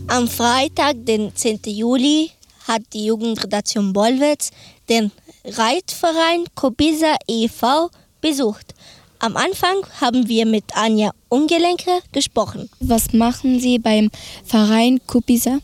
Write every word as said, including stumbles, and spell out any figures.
Am Freitag, den zehnten Juli, hat die Jugendredaktion Bollwitz den Reitverein Kobisa e V besucht. Am Anfang haben wir mit Anja Ungelenke gesprochen. Was machen Sie beim Verein Kobisa?